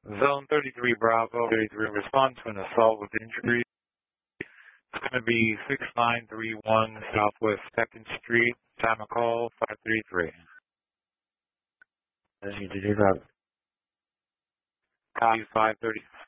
Zone 33 Bravo, 33 response to an assault with injury. It's going to be 6931 Southwest 2nd Street. Time of call 533. I need to do that. Copy 530.